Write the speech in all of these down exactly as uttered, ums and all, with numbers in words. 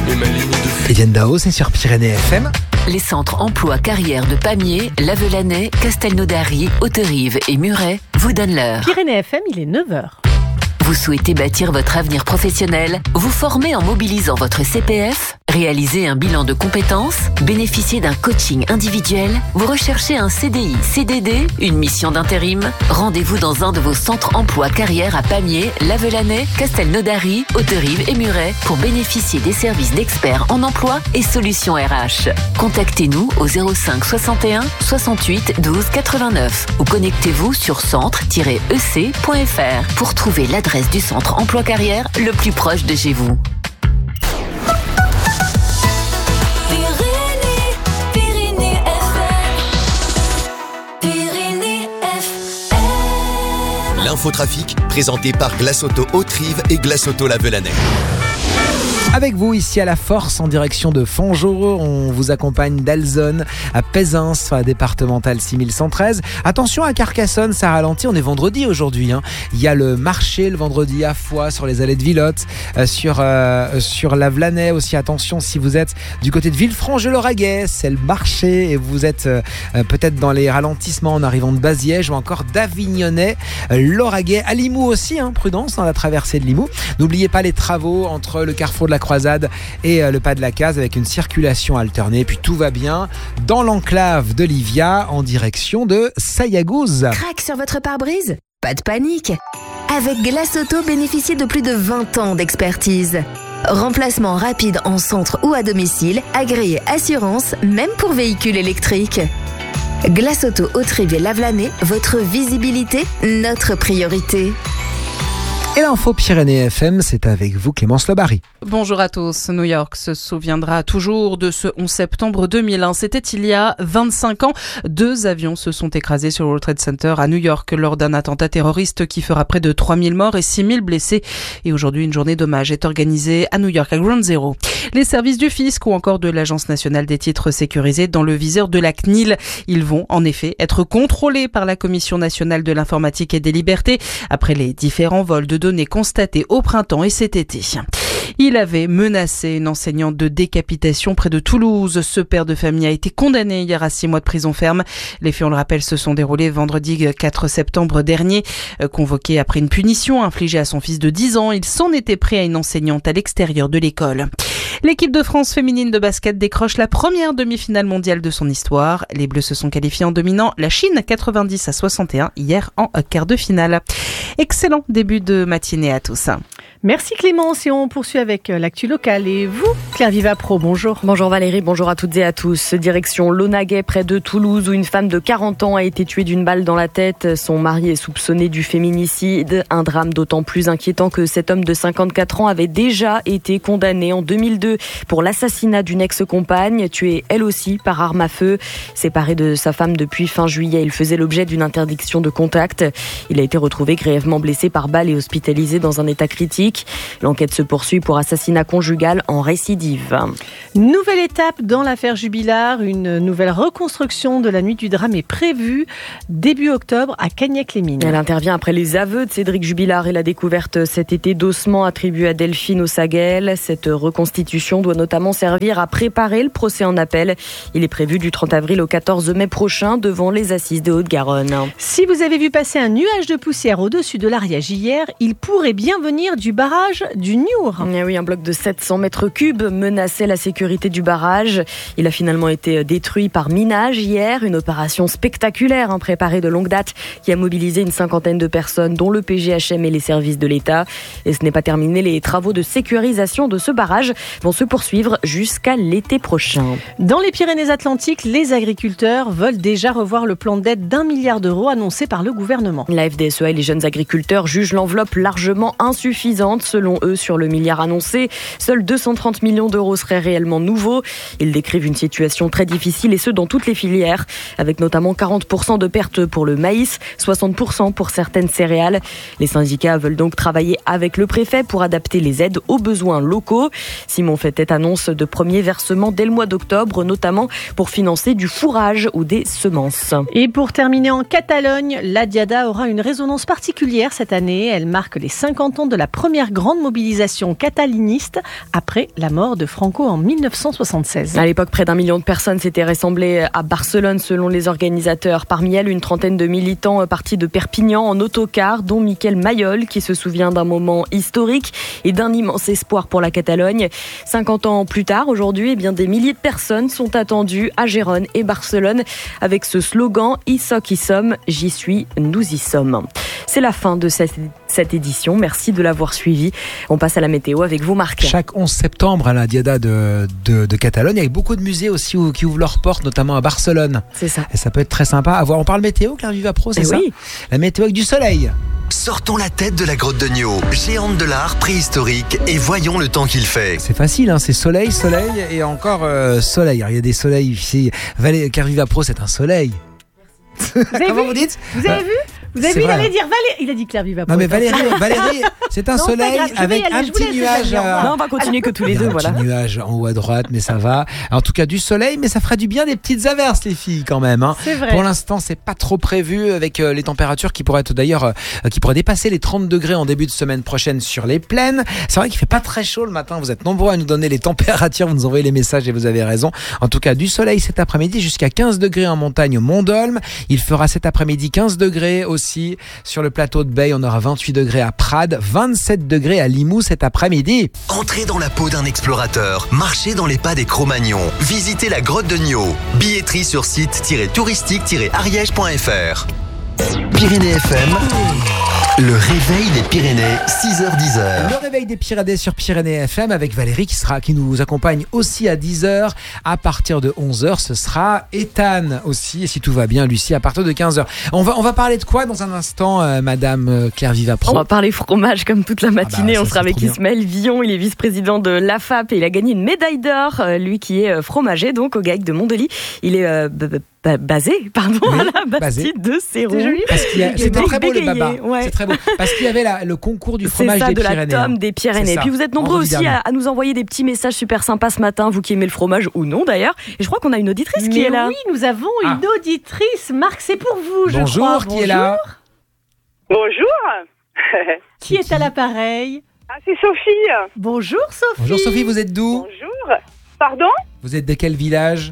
et ma ligne de fuite. Etienne Dao, c'est sur Pyrénées F M. Les centres emploi carrière de Pamiers, Lavelanet, Castelnaudary, Hauterive et Muret vous donnent l'heure. Pyrénées F M, il est neuf heures. Vous souhaitez bâtir votre avenir professionnel, vous former en mobilisant votre C P F, réaliser un bilan de compétences, bénéficier d'un coaching individuel, vous recherchez un C D I, C D D, une mission d'intérim. Rendez-vous dans un de vos centres emploi carrière à Pamiers, Lavelanet, Castelnaudary, Hauterive et Muret pour bénéficier des services d'experts en emploi et solutions R H. Contactez-nous au zéro cinq soixante et un soixante-huit douze quatre-vingt-neuf ou connectez-vous sur centre tiret e c point f r pour trouver l'adresse du centre emploi carrière le plus proche de chez vous. L'infotrafic, présenté par Glace Auto Hauterive et Glace Auto Lavelanet. Avec vous ici à La Force en direction de Fangeau, on vous accompagne d'Alzone à Pézins sur la départementale six mille cent treize. Attention à Carcassonne, ça ralentit, on est vendredi aujourd'hui. Hein. Il y a le marché le vendredi à Foix sur les allées de Villotte, euh, sur, euh, sur Lavelanet aussi. Attention si vous êtes du côté de Villefranche-de-Lauragais, c'est le marché et vous êtes euh, peut-être dans les ralentissements en arrivant de Baziège ou encore d'Avignonnet, euh, Lauragais, à Limoux aussi, hein, prudence dans la traversée de Limoux. N'oubliez pas les travaux entre le carrefour de la Croisade et le pas de la Case avec une circulation alternée. Puis tout va bien dans l'enclave de Livia en direction de Sayagouz. Crac sur votre pare-brise ? Pas de panique. Avec Glace Auto, bénéficiez de plus de vingt ans d'expertise. Remplacement rapide en centre ou à domicile, agréé assurance, même pour véhicules électriques. Glace Auto Hauterive et Lavelanet, votre visibilité, notre priorité. Et l'info Pyrénées F M, c'est avec vous Clémence Lebary. Bonjour à tous. New York se souviendra toujours de ce onze septembre deux mille un. C'était il y a vingt-cinq ans. Deux avions se sont écrasés sur le World Trade Center à New York lors d'un attentat terroriste qui fera près de trois mille morts et six mille blessés. Et aujourd'hui, une journée d'hommage est organisée à New York, à Ground Zero. Les services du fisc ou encore de l'Agence nationale des titres sécurisés dans le viseur de la C N I L. Ils vont en effet être contrôlés par la Commission nationale de l'informatique et des libertés après les différents vols de données constatés au printemps et cet été. Il avait menacé une enseignante de décapitation près de Toulouse. Ce père de famille a été condamné hier à six mois de prison ferme. Les faits, on le rappelle, se sont déroulés vendredi quatre septembre dernier. Convoqué après une punition infligée à son fils de dix ans, il s'en était pris à une enseignante à l'extérieur de l'école. L'équipe de France féminine de basket décroche la première demi-finale mondiale de son histoire. Les Bleus se sont qualifiés en dominant la Chine quatre-vingt-dix à soixante et un hier en quart de finale. Excellent début de matinée à tous. Merci Clémence et on poursuit avec l'actu locale. Et vous, Claire Vivapro, bonjour. Bonjour Valérie, bonjour à toutes et à tous. Direction Launaguet près de Toulouse où une femme de quarante ans a été tuée d'une balle dans la tête. Son mari est soupçonné du féminicide. Un drame d'autant plus inquiétant que cet homme de cinquante-quatre ans avait déjà été condamné en deux mille deux pour l'assassinat d'une ex-compagne, tuée elle aussi par arme à feu. Séparé de sa femme depuis fin juillet, il faisait l'objet d'une interdiction de contact. Il a été retrouvé grièvement blessé par balle et hospitalisé dans un état critique. L'enquête se poursuit pour assassinat conjugal en récidive. Nouvelle étape dans l'affaire Jubilard. Une nouvelle reconstruction de la nuit du drame est prévue début octobre à Cagnac-les-Mines. Elle intervient après les aveux de Cédric Jubilard et la découverte cet été d'ossements attribués à Delphine Ossaguel. Cette reconstitution doit notamment servir à préparer le procès en appel. Il est prévu du trente avril au quatorze mai prochain devant les assises de Haute-Garonne. Si vous avez vu passer un nuage de poussière au-dessus de l'Ariège hier, il pourrait bien venir du barrage du Niort. Eh oui, un bloc de sept cents mètres cubes menaçait la sécurité du barrage. Il a finalement été détruit par minage hier. Une opération spectaculaire hein, préparée de longue date qui a mobilisé une cinquantaine de personnes dont le P G H M et les services de l'État. Et ce n'est pas terminé. Les travaux de sécurisation de ce barrage vont se poursuivre jusqu'à l'été prochain. Dans les Pyrénées-Atlantiques, les agriculteurs veulent déjà revoir le plan d'aide d'un milliard d'euros annoncé par le gouvernement. La F D S E A et les jeunes agriculteurs jugent l'enveloppe largement insuffisante. Selon eux, sur le milliard annoncé, seuls deux cent trente millions d'euros seraient réellement nouveaux. Ils décrivent une situation très difficile et ce dans toutes les filières, avec notamment quarante pour cent de pertes pour le maïs, soixante pour cent pour certaines céréales. Les syndicats veulent donc travailler avec le préfet pour adapter les aides aux besoins locaux. Simon Fettet annonce de premiers versements dès le mois d'octobre, notamment pour financer du fourrage ou des semences. Et pour terminer en Catalogne, la Diada aura une résonance particulière cette année. Elle marque les cinquante ans de la première première grande mobilisation catalaniste après la mort de Franco en dix-neuf cent soixante-seize. À l'époque, près d'un million de personnes s'étaient rassemblées à Barcelone selon les organisateurs. Parmi elles, une trentaine de militants partis de Perpignan en autocar, dont Miquel Mayol, qui se souvient d'un moment historique et d'un immense espoir pour la Catalogne. cinquante ans plus tard, aujourd'hui, eh bien, des milliers de personnes sont attendues à Gérone et Barcelone avec ce slogan « I soc, i som, j'y suis, nous y sommes ». C'est la fin de cette, cette édition. Merci de l'avoir suivi. On passe à la météo avec vous, Marc. Chaque onze septembre, à la Diada de, de, de Catalogne, avec beaucoup de musées aussi où, qui ouvrent leurs portes, notamment à Barcelone. C'est ça. Et ça peut être très sympa à voir. On parle météo, Claire Vivapro, c'est Eh ça oui. La météo avec du soleil. Sortons la tête de la grotte de Nio, géante de l'art préhistorique, et voyons le temps qu'il fait. C'est facile, hein, c'est soleil, soleil et encore euh, soleil. Alors, il y a des soleils ici. Valé, Claire Vivapro, c'est un soleil. Vous avez Comment vu vous dites Vous avez vu Vous avez C'est vu, il vrai. allait dire Valérie. Il a dit Claire Vivapro. Non mais Valérie, Valérie, c'est un Non, pas soleil grave, je vais y avec aller, un je vous petit laisse, nuage. les amis, au revoir. Non, on va continuer que tous les Il y a deux, un voilà. petit nuage en haut à droite, mais ça va. En tout cas, du soleil, mais ça fera du bien des petites averses, les filles, quand même. Hein. C'est vrai. Pour l'instant, c'est pas trop prévu avec euh, les températures qui pourraient être d'ailleurs, euh, qui pourraient dépasser les trente degrés en début de semaine prochaine sur les plaines. C'est vrai qu'il fait pas très chaud le matin. Vous êtes nombreux à nous donner les températures, vous nous envoyez les messages et vous avez raison. En tout cas, du soleil cet après-midi jusqu'à quinze degrés en montagne au Mont-d'Olme. Il fera cet après-midi quinze degrés aussi sur le plateau de Beille. On aura vingt-huit degrés à Prades, vingt-sept degrés à Limoux cet après-midi. Entrez dans la peau d'un explorateur, marchez dans les pas des Cro-Magnons, visitez la grotte de Nio. Billetterie sur site-touristique-ariège point f r. Pyrénées F M, le réveil des Pyrénées, six heures dix. Le réveil des Pyrénées sur Pyrénées F M avec Valérie qui sera, qui nous accompagne aussi à dix heures. À partir de onze heures, ce sera Ethan aussi. Et si tout va bien, Lucie, à partir de quinze heures. On va, on va parler de quoi dans un instant, euh, Madame Claire Vivapro? On va parler fromage comme toute la matinée. Ah bah, ça, on sera c'est avec trop bien. Ismaël Villon. Il est vice-président de l'A F A P et il a gagné une médaille d'or. Euh, Lui qui est euh, fromager, donc au G A E C de Montdely. Il est euh, b- b- b- basé, pardon, Oui, à la basé. Bastide de Céroux. C'est joli. Parce qu'il y a- Il C'était est très beau le bégayé, baba. ouais. C'est très beau. Parce qu'il y avait la- le concours du C'est fromage ça, des de la Pyrénées. tome hein. des Pyrénées. C'est Et ça. puis vous êtes nombreux Vendredi aussi à, dernier. à nous envoyer des petits messages super sympas ce matin, vous qui aimez le fromage ou non d'ailleurs. Et je crois qu'on a une auditrice qui Mais est là. oui, nous avons Ah. une auditrice. Marc, c'est pour vous, je Bonjour, crois. qui est là? Bonjour. Qui est à l'appareil? Ah, c'est Sophie. Bonjour, Sophie. Bonjour Sophie, vous êtes d'où? Bonjour. Pardon? Vous êtes de quel village?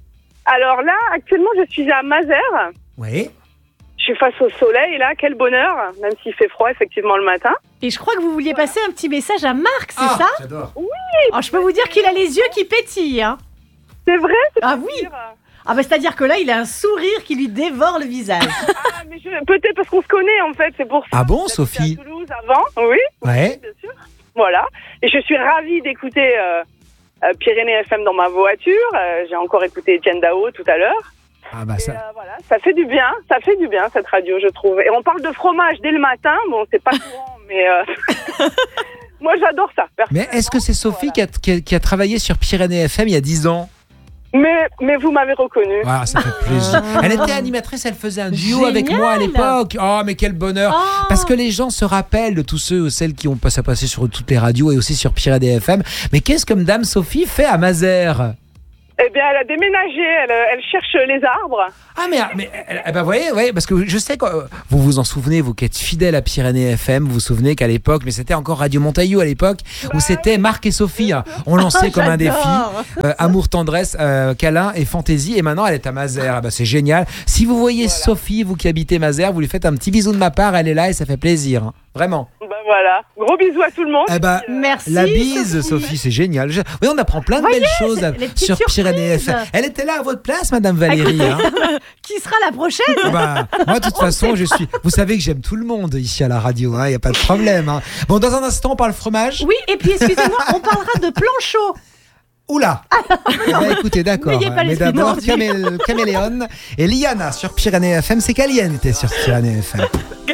Alors là, actuellement, je suis à Mazères. Oui. Je suis face au soleil, là. Quel bonheur. Même s'il fait froid, effectivement, le matin. Et je crois que vous vouliez passer un petit message à Marc, c'est Ah, ça? j'adore. Oh, je peux vous dire qu'il a les yeux qui pétillent. Hein. C'est vrai? c'est Ah pas oui. dire. Ah bah c'est-à-dire que là, il a un sourire qui lui dévore le visage. Ah, mais je- peut-être parce qu'on se connaît, en fait. C'est pour ça. Ah bon, J'habitais Sophie? à Toulouse avant. Oui, Ouais. bien sûr. Voilà. Et je suis ravie d'écouter euh, euh, Pyrénées F M dans ma voiture. Euh, J'ai encore écouté Etienne Dao tout à l'heure. Ah bah Et, ça. euh, voilà, ça fait du bien, ça fait du bien cette radio, je trouve. Et on parle de fromage dès le matin, bon, c'est pas courant, mais euh, moi j'adore ça. Mais est-ce que c'est Sophie qui, a, qui, a, qui a travaillé sur Pyrénées F M il y a dix ans? Mais, mais vous m'avez reconnu. Voilà, ça fait plaisir. Elle était animatrice, elle faisait un duo avec Génial. moi à l'époque. Oh, mais quel bonheur. Oh. Parce que les gens se rappellent de tous ceux ou celles qui ont passé passer sur toutes les radios et aussi sur Pyrénées F M. Mais qu'est-ce que Madame Sophie fait à Mazères? Eh bien, elle a déménagé, elle, elle cherche les arbres. Ah mais, mais eh ben, vous voyez, ouais, parce que je sais que euh, vous vous en souvenez, vous qui êtes fidèle à Pyrénées F M, vous vous souvenez qu'à l'époque, mais c'était encore Radio Montaillou à l'époque, où c'était Marc et Sophie. hein. On lançait comme un défi, J'adore. euh, amour, tendresse, euh, câlin et fantaisie. Et maintenant, elle est à Mazères. Ah bah, c'est génial. Si vous voyez Voilà. Sophie, vous qui habitez Mazères, vous lui faites un petit bisou de ma part. Elle est là et ça fait plaisir. hein. Vraiment. Ben voilà, gros bisous à tout le monde. Eh ben, Merci. la bise, Sophie, Sophie. c'est génial. Je- Oui, on apprend plein de Voyez, belles choses c'est à- les petites sur Pyrénées F M. surprises. Elle était là à votre place, Madame Valérie. hein. Qui sera la prochaine? Ah bah, moi, de toute façon, je suis. Vous savez que j'aime tout le monde ici à la radio. Il n'y a pas de problème. hein. Bon, dans un instant, on parle fromage. Oui, et puis excusez-moi, on parlera de planchot. Oula. Eh ben, écoutez, d'accord. N'ayez pas Mais l'esprit d'abord, tordu. Camé- Caméléon et Liana sur Pyrénées F M. C'est qu'Alienne était sur Pyrénées F M.